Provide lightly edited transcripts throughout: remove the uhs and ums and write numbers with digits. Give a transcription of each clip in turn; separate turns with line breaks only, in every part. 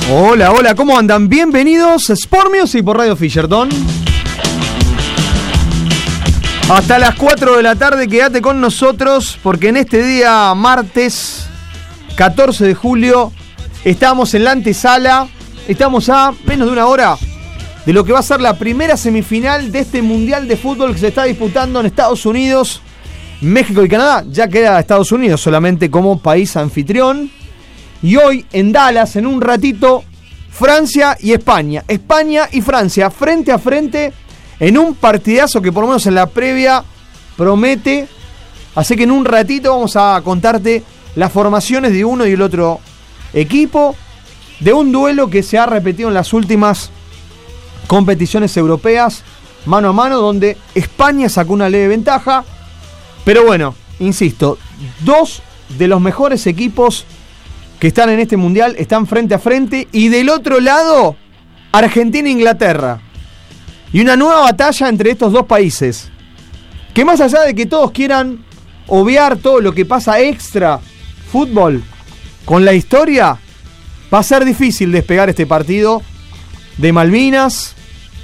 Hola, hola, ¿cómo andan? Bienvenidos a Sport Music por Radio Fisherton. Hasta las 4 de la tarde quédate con nosotros porque en este día martes 14 de julio estamos en la antesala, estamos a menos de una hora de lo que va a ser la primera semifinal de este Mundial de Fútbol que se está disputando en Estados Unidos, México y Canadá. Ya queda Estados Unidos solamente como país anfitrión. Y hoy en Dallas, en un ratito, Francia y España. España y Francia frente a frente en un partidazo que por lo menos en la previa promete. Así que en un ratito vamos a contarte las formaciones de uno y el otro equipo. De un duelo que se ha repetido en las últimas competiciones europeas, mano a mano, donde España sacó una leve ventaja. Pero bueno, insisto, dos de los mejores equipos que están en este mundial están frente a frente, y del otro lado Argentina e Inglaterra, y una nueva batalla entre estos dos países que, más allá de que todos quieran obviar todo lo que pasa extra fútbol con la historia, va a ser difícil despegar este partido de Malvinas,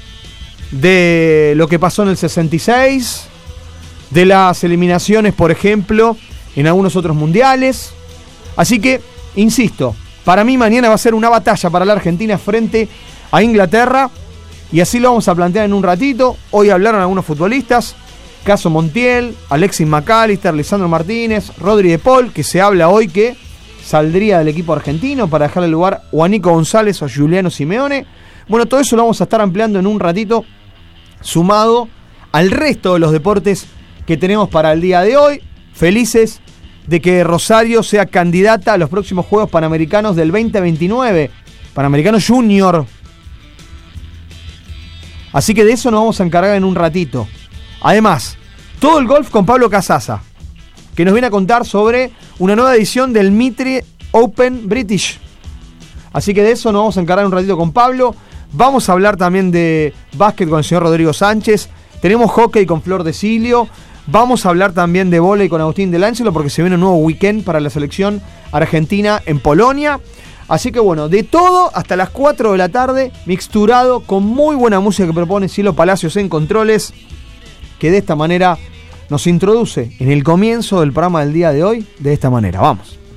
de lo que pasó en el 66, de las eliminaciones, por ejemplo, en algunos otros mundiales. Así que insisto, para mí mañana va a ser una batalla para la Argentina frente a Inglaterra, y así lo vamos a plantear en un ratito. Hoy hablaron algunos futbolistas, caso Montiel, Alexis McAllister, Lisandro Martínez, Rodri de Paul, que se habla hoy que saldría del equipo argentino para dejarle lugar o a Nico González o a Giuliano Simeone. Bueno, todo eso lo vamos a estar ampliando en un ratito, sumado al resto de los deportes que tenemos para el día de hoy. Felices de que Rosario sea candidata a los próximos Juegos Panamericanos del 2029, Panamericanos Junior. Así que de eso nos vamos a encargar en un ratito. Además, todo el golf con Pablo Casasa, que nos viene a contar sobre una nueva edición del Mitre Open British. Así que de eso nos vamos a encargar un ratito con Pablo. Vamos a hablar también de básquet con el señor Rodrigo Sánchez. Tenemos hockey con Flor de Silio. Vamos a hablar también de vóley con Agustín Del Ángelo, porque se viene un nuevo weekend para la selección argentina en Polonia. Así que bueno, de todo hasta las 4 de la tarde, mixturado con muy buena música que propone Cielo Palacios en controles, que de esta manera nos introduce en el comienzo del programa del día de hoy, de esta manera. Vamos.